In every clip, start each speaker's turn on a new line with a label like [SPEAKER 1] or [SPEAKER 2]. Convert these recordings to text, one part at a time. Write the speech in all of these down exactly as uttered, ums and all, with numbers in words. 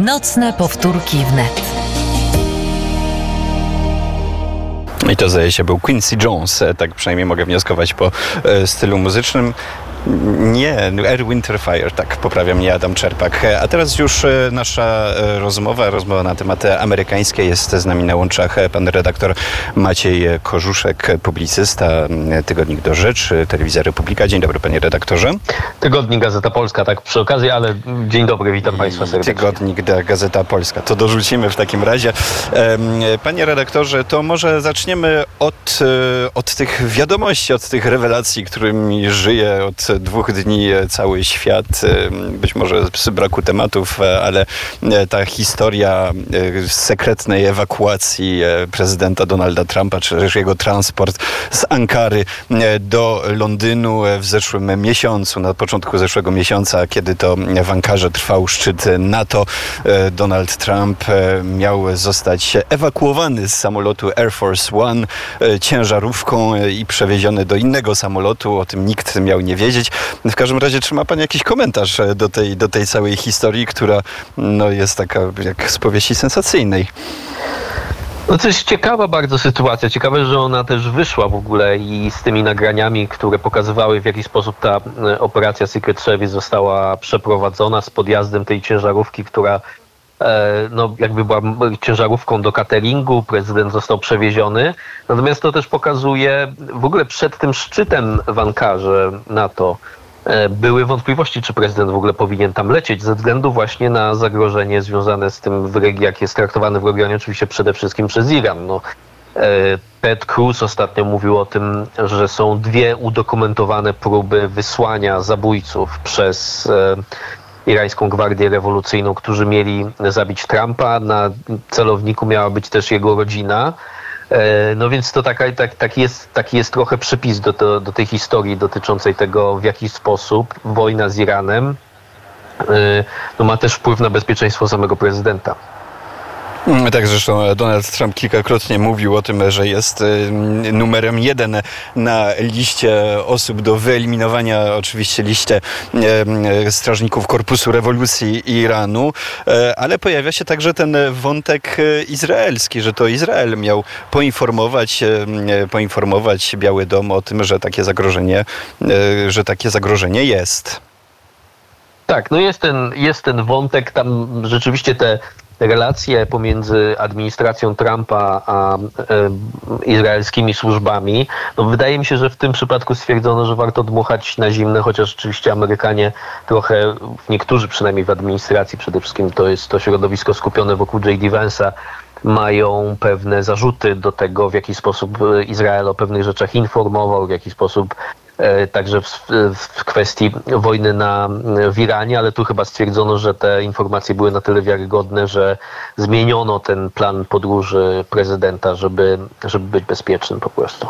[SPEAKER 1] Nocne powtórki wnet.
[SPEAKER 2] I to zdaje się był Quincy Jones, tak przynajmniej mogę wnioskować po e, stylu muzycznym. Nie, Air Winterfire, tak, poprawia mnie Adam Czerpak. A teraz już nasza rozmowa, rozmowa na tematy amerykańskie. Jest z nami na łączach pan redaktor Maciej Korzuszek, publicysta, tygodnik Do Rzeczy, Telewizja Republika. Dzień dobry, panie redaktorze.
[SPEAKER 3] Tygodnik Gazeta Polska, tak przy okazji, ale dzień dobry, witam państwa serdecznie.
[SPEAKER 2] Tygodnik Gazeta Polska, to dorzucimy w takim razie. Panie redaktorze, to może zaczniemy od, od tych wiadomości, od tych rewelacji, którymi żyje od dwóch dni cały świat, być może z braku tematów, ale ta historia sekretnej ewakuacji prezydenta Donalda Trumpa, czy też jego transport z Ankary do Londynu w zeszłym miesiącu, na początku zeszłego miesiąca, kiedy to w Ankarze trwał szczyt NATO, Donald Trump miał zostać ewakuowany z samolotu Air Force One ciężarówką i przewieziony do innego samolotu. O tym nikt miał nie wiedzieć. W każdym razie, czy ma pan jakiś komentarz do tej, do tej całej historii, która no, jest taka jak z powieści sensacyjnej?
[SPEAKER 3] No to jest ciekawa bardzo sytuacja. Ciekawe, że ona też wyszła w ogóle i z tymi nagraniami, które pokazywały, w jaki sposób ta operacja Secret Service została przeprowadzona z podjazdem tej ciężarówki, która no jakby była ciężarówką do cateringu, prezydent został przewieziony. Natomiast to też pokazuje, w ogóle przed tym szczytem w Ankarze NATO były wątpliwości, czy prezydent w ogóle powinien tam lecieć, ze względu właśnie na zagrożenie związane z tym, jak jest traktowany w regionie, oczywiście przede wszystkim przez Iran. No, Ted Cruz ostatnio mówił o tym, że są dwie udokumentowane próby wysłania zabójców przez irańską Gwardię Rewolucyjną, którzy mieli zabić Trumpa. Na celowniku miała być też jego rodzina. No więc to taka, tak, taki, jest, taki jest trochę przypis do, do, do tej historii dotyczącej tego, w jaki sposób wojna z Iranem no, ma też wpływ na bezpieczeństwo samego prezydenta.
[SPEAKER 2] Tak, zresztą Donald Trump kilkakrotnie mówił o tym, że jest numerem jeden na liście osób do wyeliminowania, oczywiście liście strażników Korpusu Rewolucji Iranu, ale pojawia się także ten wątek izraelski, że to Izrael miał poinformować, poinformować Biały Dom o tym, że takie zagrożenie, że takie zagrożenie jest.
[SPEAKER 3] Tak, no jest ten, jest ten wątek, tam rzeczywiście te relacje pomiędzy administracją Trumpa a e, izraelskimi służbami. No wydaje mi się, że w tym przypadku stwierdzono, że warto dmuchać na zimne, chociaż oczywiście Amerykanie trochę, niektórzy przynajmniej w administracji, przede wszystkim to jest to środowisko skupione wokół J D Vance'a, mają pewne zarzuty do tego, w jaki sposób Izrael o pewnych rzeczach informował, w jaki sposób także w, w kwestii wojny na, w Iranie, ale tu chyba stwierdzono, że te informacje były na tyle wiarygodne, że zmieniono ten plan podróży prezydenta, żeby, żeby być bezpiecznym po prostu.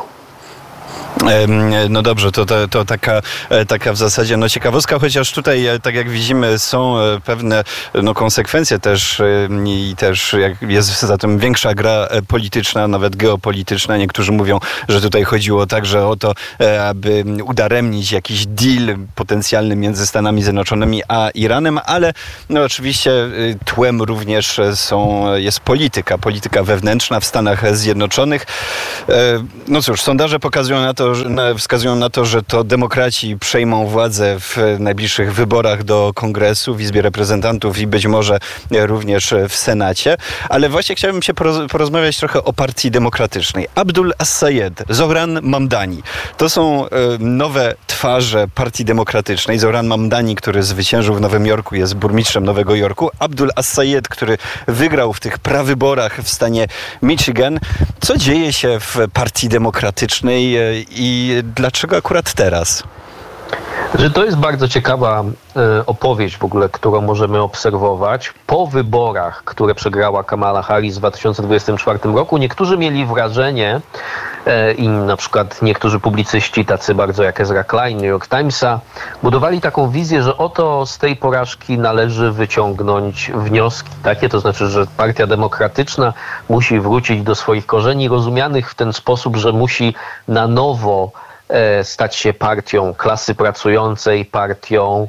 [SPEAKER 2] No dobrze, to, to, to taka, taka w zasadzie no ciekawostka, chociaż tutaj, tak jak widzimy, są pewne no, konsekwencje też i też jak jest za tym większa gra polityczna, nawet geopolityczna. Niektórzy mówią, że tutaj chodziło także o to, aby udaremnić jakiś deal potencjalny między Stanami Zjednoczonymi a Iranem, ale no, oczywiście tłem również są, jest polityka, polityka wewnętrzna w Stanach Zjednoczonych. No cóż, sondaże pokazują na to, wskazują na to, że to demokraci przejmą władzę w najbliższych wyborach do Kongresu, w Izbie Reprezentantów i być może również w Senacie. Ale właśnie chciałbym się porozmawiać trochę o Partii Demokratycznej. Abdul As-Sayed, Zohran Mamdani. To są nowe twarze Partii Demokratycznej. Zohran Mamdani, który zwyciężył w Nowym Jorku, jest burmistrzem Nowego Jorku. Abdul As-Sayed, który wygrał w tych prawyborach w stanie Michigan. Co dzieje się w Partii Demokratycznej i dlaczego akurat teraz?
[SPEAKER 3] Że to jest bardzo ciekawa e, opowieść w ogóle, którą możemy obserwować. Po wyborach, które przegrała Kamala Harris w dwa tysiące dwudziestym czwartym roku, niektórzy mieli wrażenie e, i na przykład niektórzy publicyści, tacy bardzo jak Ezra Klein, New York Timesa, budowali taką wizję, że oto z tej porażki należy wyciągnąć wnioski takie, to znaczy, że Partia Demokratyczna musi wrócić do swoich korzeni, rozumianych w ten sposób, że musi na nowo stać się partią klasy pracującej, partią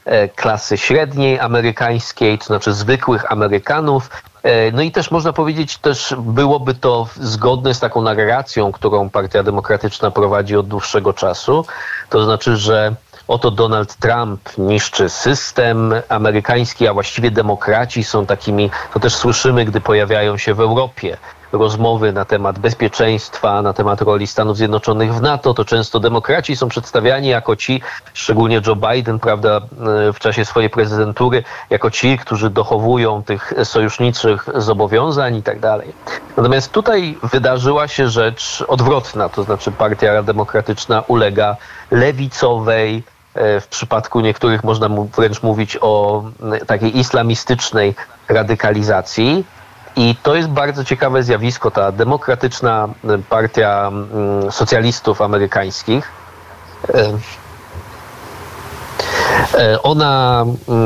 [SPEAKER 3] klasy średniej amerykańskiej, to znaczy zwykłych Amerykanów. No i też można powiedzieć, też byłoby to zgodne z taką narracją, którą Partia Demokratyczna prowadzi od dłuższego czasu. To znaczy, że oto Donald Trump niszczy system amerykański, a właściwie demokraci są takimi, to też słyszymy, gdy pojawiają się w Europie rozmowy na temat bezpieczeństwa, na temat roli Stanów Zjednoczonych w NATO, to często demokraci są przedstawiani jako ci, szczególnie Joe Biden, prawda, w czasie swojej prezydentury, jako ci, którzy dochowują tych sojuszniczych zobowiązań i tak dalej. Natomiast tutaj wydarzyła się rzecz odwrotna, to znaczy Partia Demokratyczna ulega lewicowej, w przypadku niektórych można wręcz mówić o takiej islamistycznej radykalizacji. I to jest bardzo ciekawe zjawisko. Ta demokratyczna partia socjalistów amerykańskich, ona,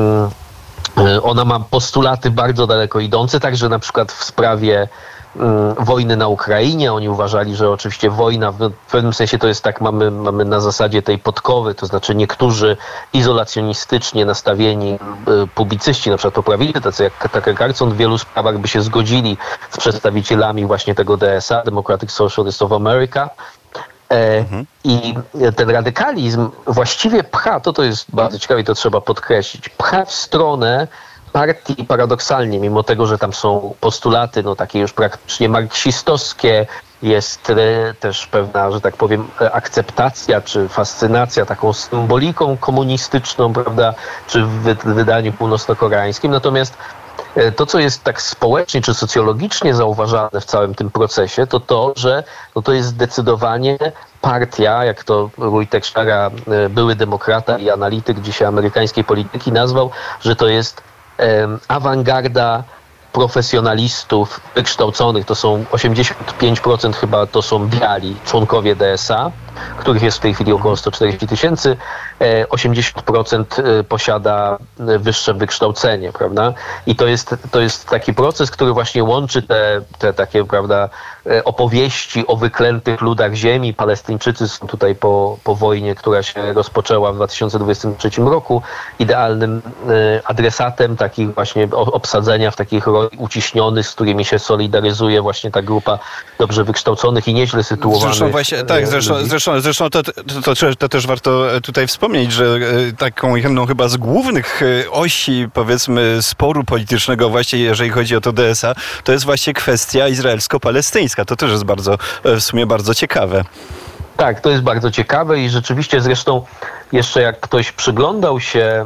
[SPEAKER 3] ona ma postulaty bardzo daleko idące, także na przykład w sprawie wojny na Ukrainie. Oni uważali, że oczywiście wojna w pewnym sensie to jest tak, mamy, mamy na zasadzie tej podkowy, to znaczy niektórzy izolacjonistycznie nastawieni publicyści, na przykład poprawili, tacy jak Tucker Carlson, w wielu sprawach by się zgodzili z przedstawicielami właśnie tego D S A, Democratic Socialists of America. Mhm. I ten radykalizm właściwie pcha, to to jest bardzo ciekawe i to trzeba podkreślić, pcha w stronę partii paradoksalnie, mimo tego, że tam są postulaty, no takie już praktycznie marksistowskie, jest e, też pewna, że tak powiem, akceptacja czy fascynacja taką symboliką komunistyczną, prawda, czy w wydaniu północno-koreańskim. Natomiast e, to, co jest tak społecznie czy socjologicznie zauważane w całym tym procesie, to to, że no to jest zdecydowanie partia, jak to Ruy Teixeira, e, były demokrata i analityk dzisiaj amerykańskiej polityki, nazwał, że to jest awangarda profesjonalistów wykształconych, to są osiemdziesiąt pięć procent chyba to są biali członkowie D S A, których jest w tej chwili około sto czterdzieści tysięcy, osiemdziesiąt procent posiada wyższe wykształcenie, prawda? I to jest, to jest taki proces, który właśnie łączy te, te takie, prawda, opowieści o wyklętych ludach ziemi. Palestyńczycy są tutaj po, po wojnie, która się rozpoczęła w dwa tysiące dwudziestym trzecim roku, idealnym adresatem takich właśnie obsadzenia w takich roli uciśnionych, z którymi się solidaryzuje właśnie ta grupa dobrze wykształconych i nieźle sytuowanych.
[SPEAKER 2] Zresztą właśnie, tak, zresztą, zresztą, zresztą to, to, to, to też warto tutaj wspomnieć, że taką jedną chyba z głównych osi, powiedzmy, sporu politycznego właśnie, jeżeli chodzi o to D S A, to jest właśnie kwestia izraelsko-palestyńska. To też jest bardzo, w sumie bardzo ciekawe.
[SPEAKER 3] Tak, to jest bardzo ciekawe i rzeczywiście zresztą jeszcze jak ktoś przyglądał się,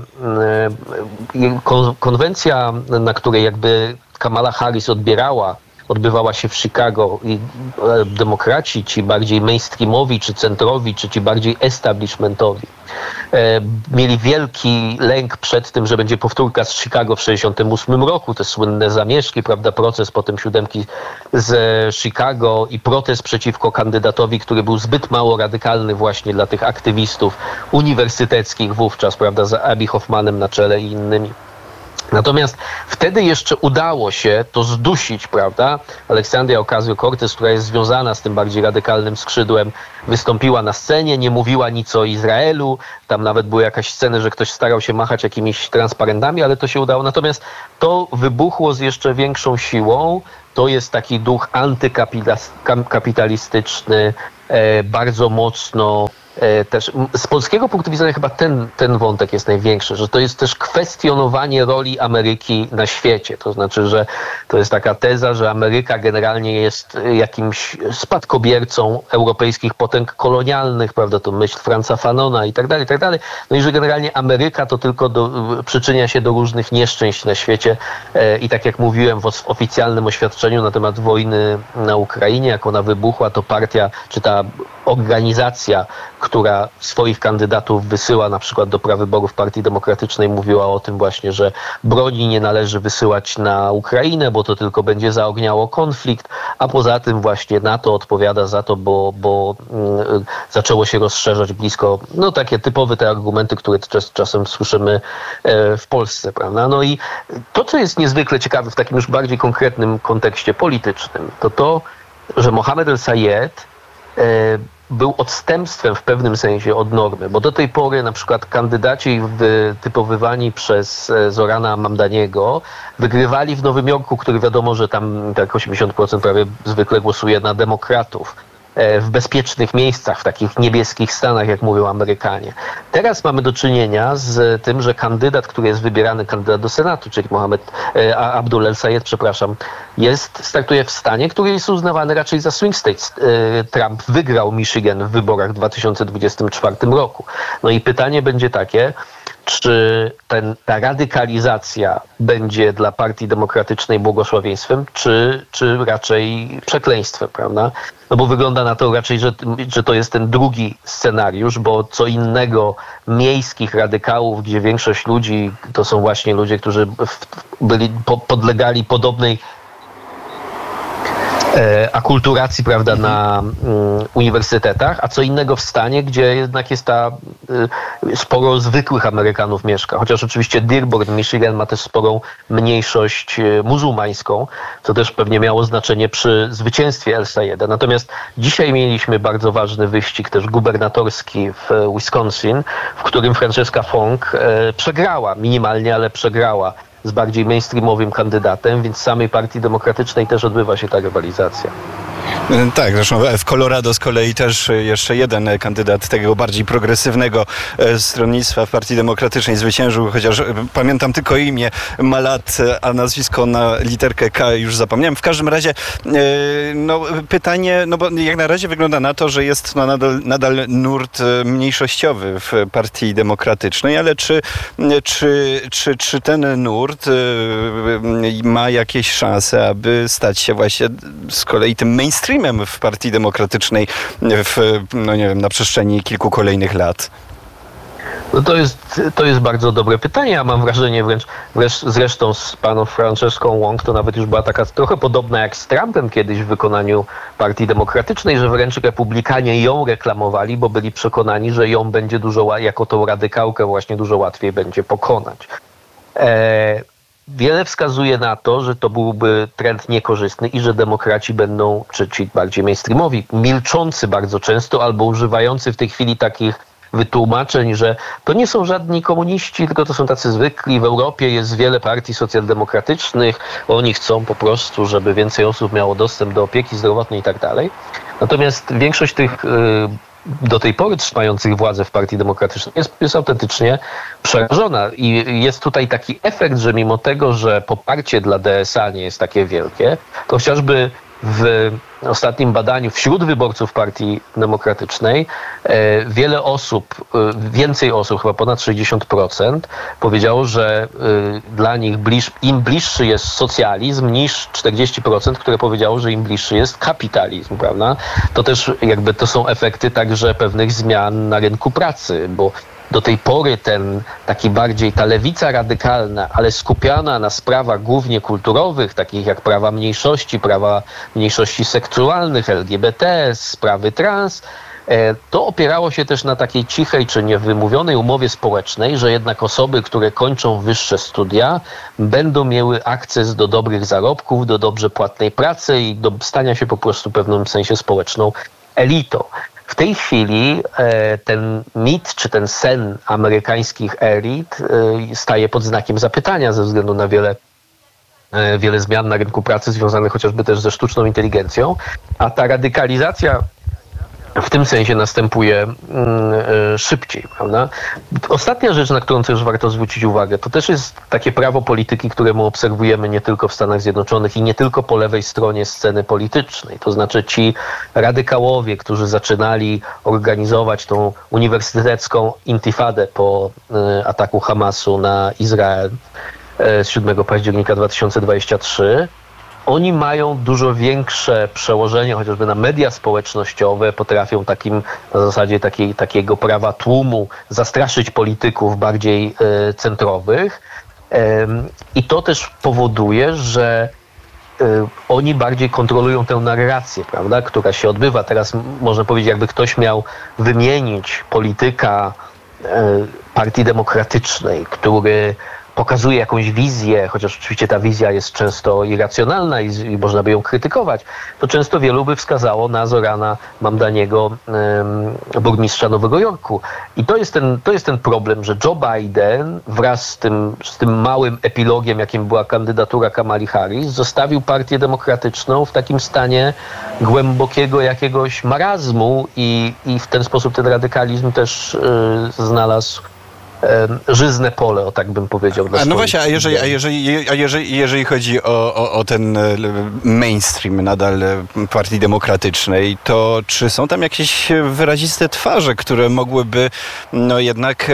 [SPEAKER 3] konwencja, na której jakby Kamala Harris odbierała, odbywała się w Chicago i demokraci, ci bardziej mainstreamowi, czy centrowi, czy ci bardziej establishmentowi, e, mieli wielki lęk przed tym, że będzie powtórka z Chicago w sześćdziesiątym ósmym roku, te słynne zamieszki, prawda, proces potem siódemki z Chicago i protest przeciwko kandydatowi, który był zbyt mało radykalny właśnie dla tych aktywistów uniwersyteckich wówczas, prawda, z Abby Hoffmanem na czele i innymi. Natomiast wtedy jeszcze udało się to zdusić, prawda? Aleksandria Ocasio-Cortez, która jest związana z tym bardziej radykalnym skrzydłem, wystąpiła na scenie, nie mówiła nic o Izraelu. Tam nawet były jakaś sceny, że ktoś starał się machać jakimiś transparentami, ale to się udało. Natomiast to wybuchło z jeszcze większą siłą. To jest taki duch antykapitalistyczny, e, bardzo mocno też z polskiego punktu widzenia chyba ten, ten wątek jest największy, że to jest też kwestionowanie roli Ameryki na świecie. To znaczy, że to jest taka teza, że Ameryka generalnie jest jakimś spadkobiercą europejskich potęg kolonialnych, prawda, to myśl Franza Fanona i tak dalej, i tak dalej. No i że generalnie Ameryka to tylko do, przyczynia się do różnych nieszczęść na świecie i tak jak mówiłem w oficjalnym oświadczeniu na temat wojny na Ukrainie, jak ona wybuchła, to partia, czy ta organizacja, która swoich kandydatów wysyła na przykład do prawyborów Partii Demokratycznej, mówiła o tym właśnie, że broni nie należy wysyłać na Ukrainę, bo to tylko będzie zaogniało konflikt, a poza tym właśnie NATO odpowiada za to, bo, bo mm, zaczęło się rozszerzać blisko, no takie typowe te argumenty, które czas, czasem słyszymy e, w Polsce, prawda? No i to, co jest niezwykle ciekawe w takim już bardziej konkretnym kontekście politycznym, to to, że Mohammed El-Sayed był odstępstwem w pewnym sensie od normy, bo do tej pory na przykład kandydaci wytypowywani przez Zorana Mamdaniego wygrywali w Nowym Jorku, który wiadomo, że tam tak osiemdziesiąt procent prawie zwykle głosuje na demokratów, w bezpiecznych miejscach, w takich niebieskich stanach, jak mówią Amerykanie. Teraz mamy do czynienia z tym, że kandydat, który jest wybierany, kandydat do Senatu, czyli Mohamed e, Abdul El-Sayed, przepraszam, jest, startuje w stanie, który jest uznawany raczej za swing state. E, Trump wygrał Michigan w wyborach w dwa tysiące dwudziestym czwartym roku. No i pytanie będzie takie, czy ten, ta radykalizacja będzie dla Partii Demokratycznej błogosławieństwem, czy, czy raczej przekleństwem, prawda? No bo wygląda na to raczej, że, że to jest ten drugi scenariusz, bo co innego miejskich radykałów, gdzie większość ludzi to są właśnie ludzie, którzy w, byli, po, podlegali podobnej akulturacji, prawda, na mm, uniwersytetach, a co innego w stanie, gdzie jednak jest ta y, sporo zwykłych Amerykanów mieszka. Chociaż oczywiście Dearborn, Michigan ma też sporą mniejszość y, muzułmańską, co też pewnie miało znaczenie przy zwycięstwie El-Sayeda. Natomiast dzisiaj mieliśmy bardzo ważny wyścig też gubernatorski w Wisconsin, w którym Francesca Fong y, przegrała, minimalnie, ale przegrała z bardziej mainstreamowym kandydatem, więc w samej Partii Demokratycznej też odbywa się ta rywalizacja.
[SPEAKER 2] Tak, zresztą w Colorado z kolei też jeszcze jeden kandydat tego bardziej progresywnego stronnictwa w Partii Demokratycznej zwyciężył, chociaż pamiętam tylko imię, ma lat, a nazwisko na literkę K już zapomniałem. W każdym razie no, pytanie, no bo jak na razie wygląda na to, że jest no, nadal, nadal nurt mniejszościowy w Partii Demokratycznej, ale czy, czy, czy, czy ten nurt ma jakieś szanse, aby stać się właśnie z kolei tym mainstreamem w Partii Demokratycznej w, no nie wiem, na przestrzeni kilku kolejnych lat?
[SPEAKER 3] No to jest, to jest bardzo dobre pytanie. Ja mam wrażenie wręcz, wręcz zresztą z paną Franceską Wong to nawet już była taka trochę podobna jak z Trumpem kiedyś w wykonaniu Partii Demokratycznej, że wręcz republikanie ją reklamowali, bo byli przekonani, że ją będzie dużo, jako tą radykałkę właśnie dużo łatwiej będzie pokonać. E- Wiele wskazuje na to, że to byłby trend niekorzystny i że demokraci będą, czy ci bardziej mainstreamowi, milczący bardzo często albo używający w tej chwili takich wytłumaczeń, że to nie są żadni komuniści, tylko to są tacy zwykli. W Europie jest wiele partii socjaldemokratycznych, oni chcą po prostu, żeby więcej osób miało dostęp do opieki zdrowotnej i tak dalej. Natomiast większość tych yy, do tej pory trzymających władzę w Partii Demokratycznej jest, jest autentycznie przerażona. I jest tutaj taki efekt, że mimo tego, że poparcie dla D S A nie jest takie wielkie, to chociażby w ostatnim badaniu wśród wyborców Partii Demokratycznej e, wiele osób, e, więcej osób, chyba ponad sześćdziesiąt procent powiedziało, że e, dla nich bliż, im bliższy jest socjalizm niż czterdzieści procent, które powiedziało, że im bliższy jest kapitalizm, prawda? To też jakby to są efekty także pewnych zmian na rynku pracy, bo do tej pory ten taki bardziej ta lewica radykalna, ale skupiona na sprawach głównie kulturowych, takich jak prawa mniejszości, prawa mniejszości seksualnych, L G B T, sprawy trans, to opierało się też na takiej cichej czy niewymówionej umowie społecznej, że jednak osoby, które kończą wyższe studia, będą miały akces do dobrych zarobków, do dobrze płatnej pracy i do stania się po prostu w pewnym sensie społeczną elitą. W tej chwili e, ten mit czy ten sen amerykańskich elit e, staje pod znakiem zapytania ze względu na wiele, e, wiele zmian na rynku pracy związanych chociażby też ze sztuczną inteligencją, a ta radykalizacja w tym sensie następuje mm, e, szybciej, prawda? Ostatnia rzecz, na którą też warto zwrócić uwagę, to też jest takie prawo polityki, któremu obserwujemy nie tylko w Stanach Zjednoczonych i nie tylko po lewej stronie sceny politycznej. To znaczy ci radykałowie, którzy zaczynali organizować tą uniwersytecką intifadę po e, ataku Hamasu na Izrael e, z siódmego października dwa tysiące dwudziestego trzeciego, oni mają dużo większe przełożenie chociażby na media społecznościowe, potrafią takim, na zasadzie takiej, takiego prawa tłumu zastraszyć polityków bardziej e, centrowych. E, I to też powoduje, że e, oni bardziej kontrolują tę narrację, prawda, która się odbywa. Teraz można powiedzieć, jakby ktoś miał wymienić polityka e, Partii Demokratycznej, który pokazuje jakąś wizję, chociaż oczywiście ta wizja jest często irracjonalna i, i można by ją krytykować, to często wielu by wskazało na Zorana Mamdaniego, um, burmistrza Nowego Jorku. I to jest, ten, to jest ten problem, że Joe Biden wraz z tym, z tym małym epilogiem, jakim była kandydatura Kamali Harris, zostawił Partię Demokratyczną w takim stanie głębokiego jakiegoś marazmu i, i w ten sposób ten radykalizm też y, znalazł żyzne pole, o tak bym powiedział.
[SPEAKER 2] A no właśnie, a jeżeli, a jeżeli, a jeżeli, jeżeli chodzi o, o, o ten mainstream nadal Partii Demokratycznej, to czy są tam jakieś wyraziste twarze, które mogłyby no jednak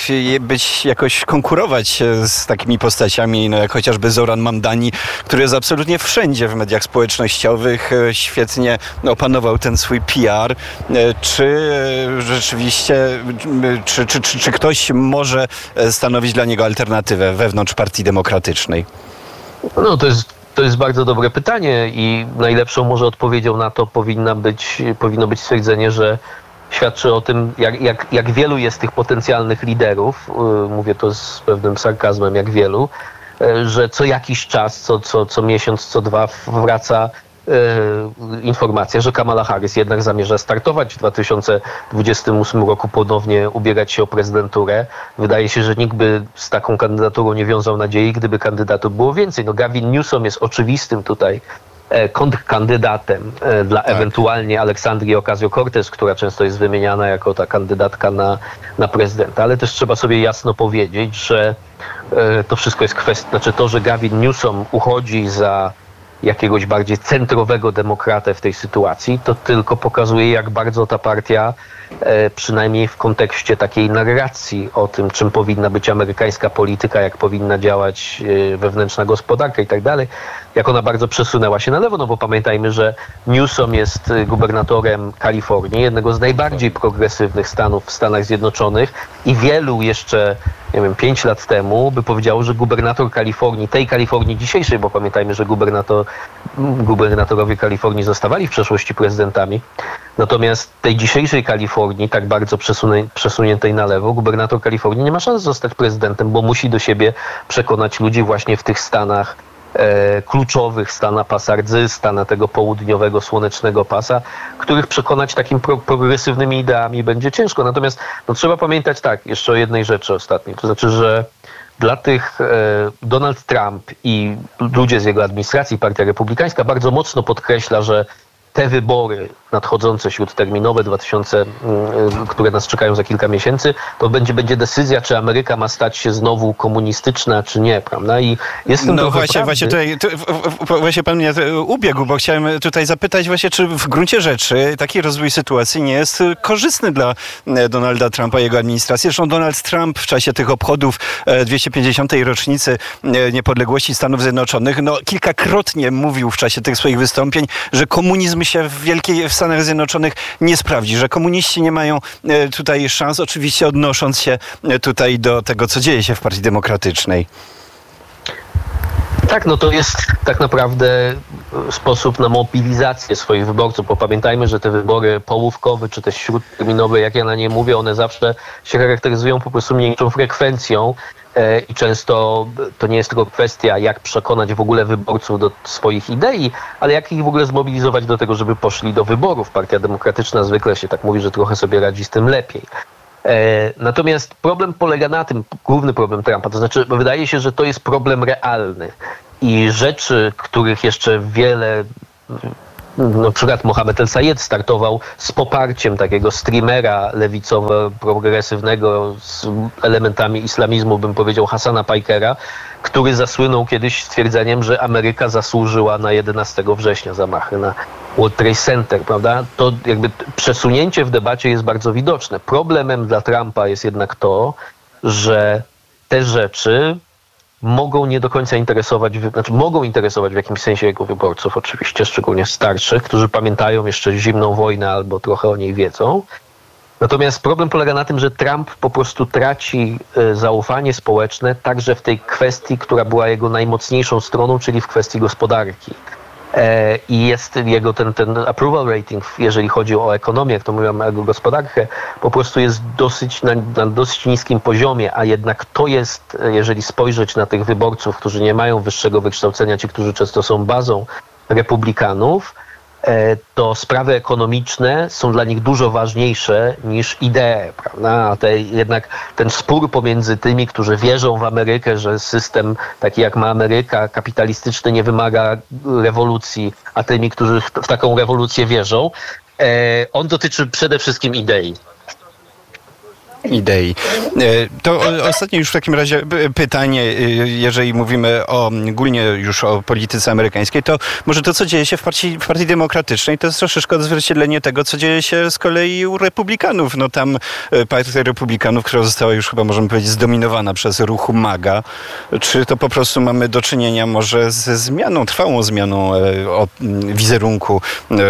[SPEAKER 2] być jakoś konkurować z takimi postaciami, no jak chociażby Zoran Mamdani, który jest absolutnie wszędzie w mediach społecznościowych, świetnie opanował ten swój P R. Czy rzeczywiście, czy, czy, czy, czy ktoś może stanowić dla niego alternatywę wewnątrz Partii Demokratycznej?
[SPEAKER 3] No to jest, to jest bardzo dobre pytanie i najlepszą może odpowiedzią na to powinna być, powinno być stwierdzenie, że świadczy o tym, jak, jak, jak wielu jest tych potencjalnych liderów, mówię to z pewnym sarkazmem, jak wielu, że co jakiś czas, co, co, co miesiąc, co dwa wraca informacja, że Kamala Harris jednak zamierza startować w dwa tysiące dwudziestym ósmym roku, ponownie ubierać się o prezydenturę. Wydaje się, że nikt by z taką kandydaturą nie wiązał nadziei, gdyby kandydatów było więcej. No Gavin Newsom jest oczywistym tutaj kontrkandydatem dla tak. ewentualnie Aleksandrii Ocasio-Cortez, która często jest wymieniana jako ta kandydatka na, na prezydenta. Ale też trzeba sobie jasno powiedzieć, że to wszystko jest kwestia, znaczy to, że Gavin Newsom uchodzi za jakiegoś bardziej centrowego demokratę w tej sytuacji, to tylko pokazuje, jak bardzo ta partia, e, przynajmniej w kontekście takiej narracji o tym, czym powinna być amerykańska polityka, jak powinna działać e, wewnętrzna gospodarka i tak dalej, jak ona bardzo przesunęła się na lewo, no bo pamiętajmy, że Newsom jest gubernatorem Kalifornii, jednego z najbardziej progresywnych stanów w Stanach Zjednoczonych i wielu jeszcze, nie wiem, pięć lat temu by powiedziało, że gubernator Kalifornii, tej Kalifornii dzisiejszej, bo pamiętajmy, że gubernator, gubernatorowie Kalifornii zostawali w przeszłości prezydentami, natomiast tej dzisiejszej Kalifornii, tak bardzo przesunie, przesuniętej na lewo, gubernator Kalifornii nie ma szans zostać prezydentem, bo musi do siebie przekonać ludzi właśnie w tych stanach E, kluczowych, stana pasa rdzy, stana tego południowego, słonecznego pasa, których przekonać takim pro, progresywnymi ideami będzie ciężko. Natomiast no, trzeba pamiętać tak, jeszcze o jednej rzeczy ostatniej, to znaczy, że dla tych e, Donald Trump i ludzie z jego administracji, Partia Republikańska bardzo mocno podkreśla, że te wybory nadchodzące śródterminowe, dwa tysiące, które nas czekają za kilka miesięcy, to będzie, będzie decyzja, czy Ameryka ma stać się znowu komunistyczna, czy nie, prawda? I jest tym
[SPEAKER 2] no właśnie,
[SPEAKER 3] prawdy.
[SPEAKER 2] właśnie, tutaj, tu, właśnie pan mnie ubiegł, bo chciałem tutaj zapytać właśnie, czy w gruncie rzeczy taki rozwój sytuacji nie jest korzystny dla Donalda Trumpa i jego administracji. Zresztą Donald Trump w czasie tych obchodów dwieście pięćdziesiątej rocznicy niepodległości Stanów Zjednoczonych, no kilkakrotnie mówił w czasie tych swoich wystąpień, że komunizm się w Wielkiej, w Stanach Zjednoczonych nie sprawdzi, że komuniści nie mają tutaj szans, oczywiście odnosząc się tutaj do tego, co dzieje się w Partii Demokratycznej.
[SPEAKER 3] Tak, no to jest tak naprawdę sposób na mobilizację swoich wyborców, bo pamiętajmy, że te wybory połówkowe czy też śródterminowe, jak ja na nie mówię, one zawsze się charakteryzują po prostu mniejszą frekwencją i często to nie jest tylko kwestia, jak przekonać w ogóle wyborców do swoich idei, ale jak ich w ogóle zmobilizować do tego, żeby poszli do wyborów. Partia Demokratyczna zwykle się tak mówi, że trochę sobie radzi z tym lepiej. Natomiast problem polega na tym, główny problem Trumpa, to znaczy wydaje się, że to jest problem realny i rzeczy, których jeszcze wiele, na przykład Mohamed El-Sayed startował z poparciem takiego streamera lewicowo-progresywnego z elementami islamizmu, bym powiedział, Hassana Pikera, który zasłynął kiedyś stwierdzeniem, że Ameryka zasłużyła na jedenastego września zamachy na World Trade Center, prawda? To jakby przesunięcie w debacie jest bardzo widoczne. Problemem dla Trumpa jest jednak to, że te rzeczy mogą nie do końca interesować, znaczy mogą interesować w jakimś sensie jego wyborców, oczywiście, szczególnie starszych, którzy pamiętają jeszcze zimną wojnę albo trochę o niej wiedzą. Natomiast problem polega na tym, że Trump po prostu traci zaufanie społeczne także w tej kwestii, która była jego najmocniejszą stroną, czyli w kwestii gospodarki. e, i jest jego ten, ten approval rating, jeżeli chodzi o ekonomię, jak to mówią, o gospodarkę, po prostu jest dosyć na, na dosyć niskim poziomie, a jednak to jest, jeżeli spojrzeć na tych wyborców, którzy nie mają wyższego wykształcenia, ci, którzy często są bazą republikanów, to sprawy ekonomiczne są dla nich dużo ważniejsze niż idee, prawda? A te, jednak ten spór pomiędzy tymi, którzy wierzą w Amerykę, że system taki jak ma Ameryka, kapitalistyczny, nie wymaga rewolucji, a tymi, którzy w, w taką rewolucję wierzą, on dotyczy przede wszystkim idei.
[SPEAKER 2] Idei. To ostatnie już w takim razie pytanie, jeżeli mówimy o, ogólnie już o polityce amerykańskiej, to może to, co dzieje się w partii, w partii demokratycznej, to jest troszeczkę odzwierciedlenie tego, co dzieje się z kolei u republikanów. No tam partia republikanów, która została już chyba, możemy powiedzieć, zdominowana przez ruch MAGA. Czy to po prostu mamy do czynienia może ze zmianą, trwałą zmianą wizerunku,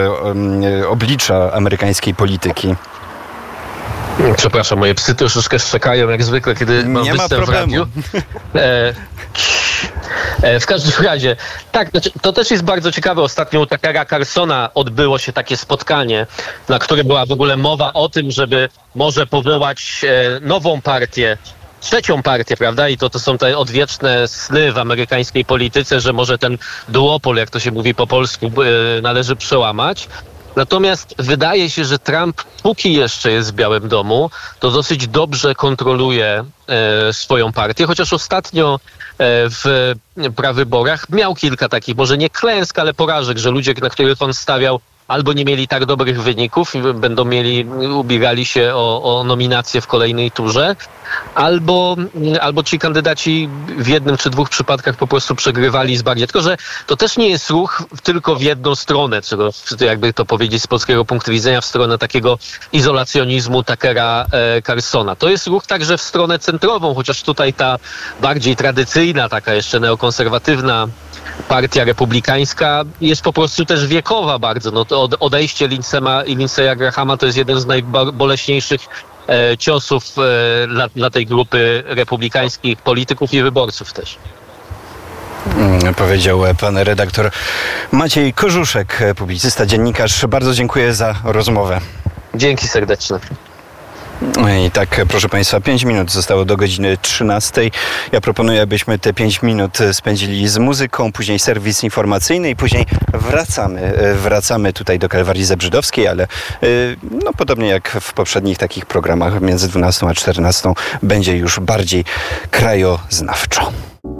[SPEAKER 2] oblicza amerykańskiej polityki?
[SPEAKER 3] Przepraszam, moje psy troszeczkę szczekają jak zwykle, kiedy mam
[SPEAKER 2] Nie ma
[SPEAKER 3] występ w
[SPEAKER 2] problemu.
[SPEAKER 3] radiu. E, e, w każdym razie, tak, znaczy, to też jest bardzo ciekawe. Ostatnio u Tuckera Carlsona odbyło się takie spotkanie, na którym była w ogóle mowa o tym, żeby może powołać e, nową partię, trzecią partię, prawda? I to, to są te odwieczne sny w amerykańskiej polityce, że może ten duopol, jak to się mówi po polsku, e, należy przełamać. Natomiast wydaje się, że Trump, póki jeszcze jest w Białym Domu, to dosyć dobrze kontroluje e, swoją partię, chociaż ostatnio e, w prawyborach miał kilka takich, może nie klęsk, ale porażek, że ludzie, na których on stawiał, albo nie mieli tak dobrych wyników i będą mieli, ubiegali się o, o nominację w kolejnej turze, albo, albo ci kandydaci w jednym czy dwóch przypadkach po prostu przegrywali z bardziej. Tylko że to też nie jest ruch tylko w jedną stronę, czy jakby to powiedzieć z polskiego punktu widzenia, w stronę takiego izolacjonizmu Tuckera e, Carlsona. To jest ruch także w stronę centrową, chociaż tutaj ta bardziej tradycyjna, taka jeszcze neokonserwatywna partia republikańska jest po prostu też wiekowa bardzo. No to odejście Lindsey'a Grahama to jest jeden z najboleśniejszych e, ciosów e, dla, dla tej grupy republikańskich polityków i wyborców też.
[SPEAKER 2] Hmm, powiedział pan redaktor Maciej Korzuszek, publicysta, dziennikarz. Bardzo dziękuję za rozmowę.
[SPEAKER 3] Dzięki serdeczne.
[SPEAKER 2] I tak, proszę Państwa, pięć minut zostało do godziny trzynastej. Ja proponuję, abyśmy te pięć minut spędzili z muzyką, później serwis informacyjny i później wracamy. Wracamy tutaj do Kalwarii Zebrzydowskiej, ale no podobnie jak w poprzednich takich programach między dwunastą a czternastą będzie już bardziej krajoznawczo.